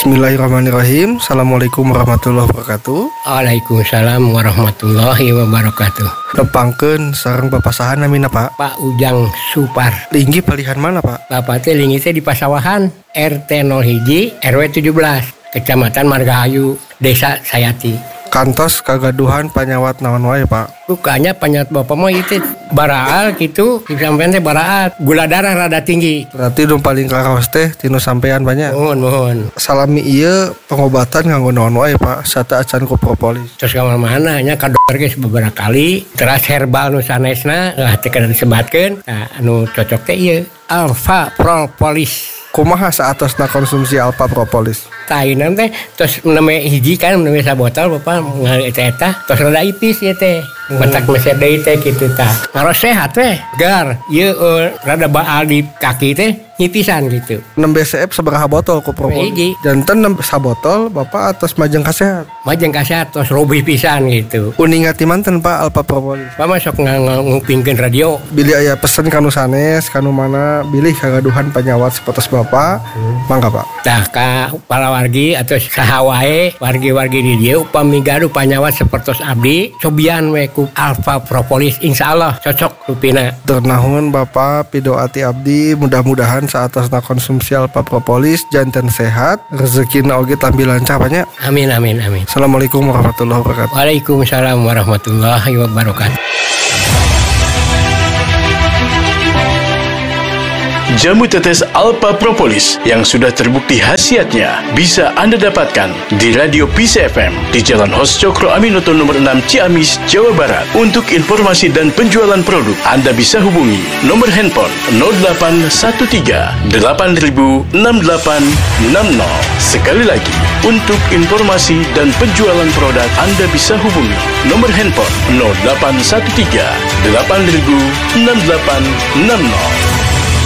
Bismillahirrahmanirrahim. Assalamualaikum warahmatullahi wabarakatuh. Waalaikumsalam warahmatullahi wabarakatuh. Tepangkeun sareng papasahan namina Pak. Pak Ujang Supar. Linggi palihan mana Pak? Bapak teh linggi teh di Pasawahan, RT 01 RW 17, Kecamatan Margahayu, Desa Sayati. Kantos kagaduhan panyawat naon wae Pak? Rukanya panyawat bapak mah itu baraal gitu, sampean teh baraal, gula darah rada tinggi. Berarti nu paling karaos teh tinu sampean banyak. Mohon. Salami ieu pengobatan nganggo naon wae Pak? Sata acan ku propolis. Terus ka mana nya ka dokter geus beberapa kali, teras herbal nu sanesna teh kada disebatkeun. Nah, anu cocok teh ieu Alpha Propolis. Kumaha saatosna konsumsi Alpha Propolis? Tainan teh terus meneme hiji kan meneme sabotol bapak ngali eta terus rada ipis ya teh matak meser deui teh kitu tah ngaros sehat teh gar ieu rada baal di kaki teh nyipisan gitu. 6 BCF sabaraha botol ku propolis? Hiji. Janten 6 sabotol bapak atas majeng kasehat. Majeng kasehat terus robih pisan gitu. Uningat ti manten Pak Alpha Propolis. Pak masuk ngupingkeun radio. Bilih aya pesen kanu sanes kanu mana bilih kagaduhan panyawat sapertos bapak. Mangga Pak. Tah ka para wargi atau saha wae wargi-wargi di dieu upami gaduh panyawat sapertos abdi cobian we ku Alpha Propolis insyaallah cocok rupina. Ternahun Bapak pidoati abdi mudah-mudahan saatosna konsumsi Alpha Propolis janten sehat rezekina oge tampi lancar banyak. Amin. Assalamualaikum warahmatullahi wabarakatuh. Waalaikumsalam warahmatullahi wabarakatuh. Jamu tetes Alpha Propolis yang sudah terbukti khasiatnya bisa Anda dapatkan di Radio Peace FM di Jalan Hos Cokro Aminoto nomor 6 Ciamis, Jawa Barat. Untuk informasi dan penjualan produk, Anda bisa hubungi nomor handphone 0813 8000 6860. Sekali lagi, untuk informasi dan penjualan produk, Anda bisa hubungi nomor handphone 0813 8000 6860.